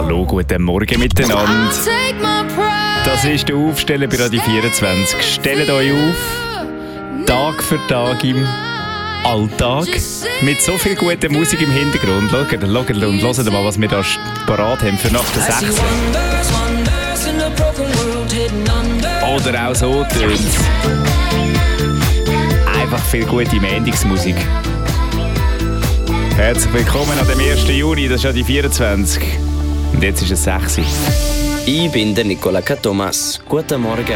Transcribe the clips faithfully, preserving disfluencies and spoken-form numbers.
Hallo, guten Morgen miteinander. Das ist der Aufsteller bei Radio vierundzwanzig. Stellt euch auf, Tag für Tag im Alltag, mit so viel guter Musik im Hintergrund. Schaut, schaut und hört mal, was wir da parat haben für nach der sechs. Oder auch so tönt einfach viel gute Montagsmusik. Herzlich willkommen an dem ersten Juni, das ist ja die vierundzwanzig. Und jetzt ist es sechs. Ich bin der Nicola Thomas. Guten Morgen.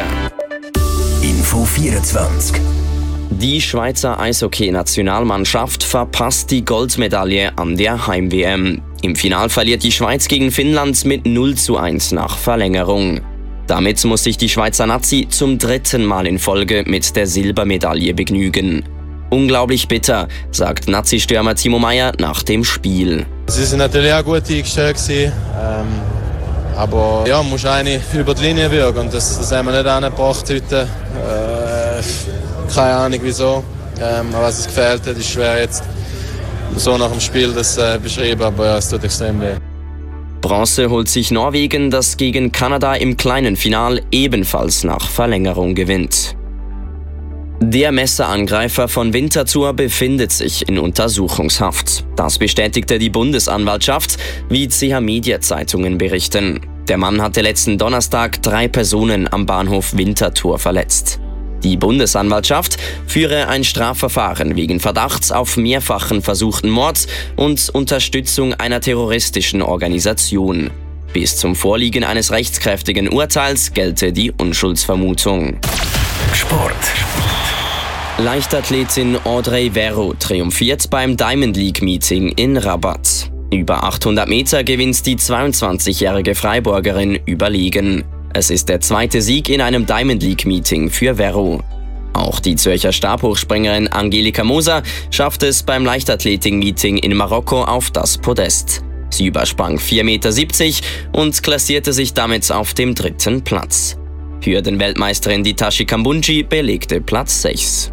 Info vierundzwanzig. Die Schweizer Eishockey-Nationalmannschaft verpasst die Goldmedaille an der Heim-W M. Im Final verliert die Schweiz gegen Finnland mit null zu eins nach Verlängerung. Damit muss sich die Schweizer Nazi zum dritten Mal in Folge mit der Silbermedaille begnügen. Unglaublich bitter, sagt Nazi-Stürmer Timo Meier nach dem Spiel. Sie sind natürlich auch gut eingestellt gewesen, ähm, aber ja, man muss eigentlich über die Linie wirken und das, das haben wir nicht angebracht heute. Äh, keine Ahnung wieso, ähm, aber was es gefehlt hat, ist schwer jetzt so nach dem Spiel das äh, beschreiben, aber ja, es tut extrem weh. Bronze holt sich Norwegen, das gegen Kanada im kleinen Final ebenfalls nach Verlängerung gewinnt. Der Messerangreifer von Winterthur befindet sich in Untersuchungshaft. Das bestätigte die Bundesanwaltschaft, wie C H Media Zeitungen berichten. Der Mann hatte letzten Donnerstag drei Personen am Bahnhof Winterthur verletzt. Die Bundesanwaltschaft führe ein Strafverfahren wegen Verdachts auf mehrfachen versuchten Mord und Unterstützung einer terroristischen Organisation. Bis zum Vorliegen eines rechtskräftigen Urteils gelte die Unschuldsvermutung. Sport. Leichtathletin Audrey Verreau triumphiert beim Diamond League Meeting in Rabat. Über achthundert Meter gewinnt die zweiundzwanzigjährige Freiburgerin überlegen. Es ist der zweite Sieg in einem Diamond League Meeting für Verreau. Auch die Zürcher Stabhochspringerin Angelika Moser schafft es beim Leichtathletik-Meeting in Marokko auf das Podest. Sie übersprang vier Meter siebzig und klassierte sich damit auf dem dritten Platz. Hürdenweltmeisterin Ditashi Kambunji belegte Platz sechs.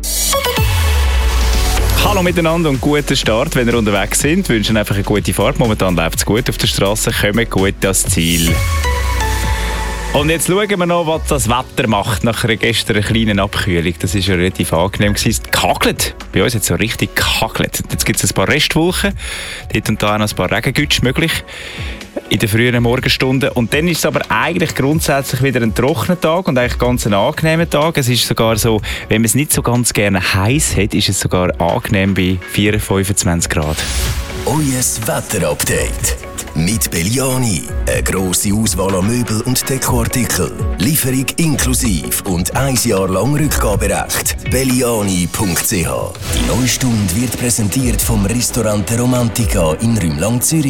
Hallo miteinander und guten Start, wenn ihr unterwegs sind. Wir wünschen einfach eine gute Fahrt. Momentan läuft es gut auf der Straße, kommen gut ans Ziel. Und jetzt schauen wir noch, was das Wetter macht nach einer gestern einer kleinen Abkühlung. Das war ja relativ angenehm. Es gehagelt. Bei uns hat es so richtig gehagelt. Jetzt gibt es ein paar Restwolken. Dort und da noch ein paar Regengütsch möglich in den frühen Morgenstunden. Und dann ist es aber eigentlich grundsätzlich wieder ein trockener Tag und eigentlich ganz ein angenehmer Tag. Es ist sogar so, wenn man es nicht so ganz gerne heiß hat, ist es sogar angenehm bei vierundzwanzig, fünfundzwanzig Grad. Euer Wetterupdate. Mit Belliani. Eine grosse Auswahl an Möbel und Dekoartikeln. Lieferung inklusive und ein Jahr lang Rückgaberecht. belliani punkt c h. Die neue Stunde wird präsentiert vom Restaurant Romantica in Rümlang, Zürich.